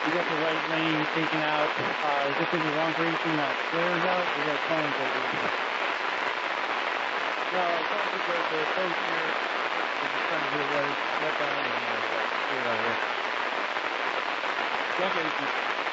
You got the right lane taken out. Is this in the wrong direction that flares out? We got cones over here. No, I told you the post here. I'm just trying to get what on and clear out here. Okay.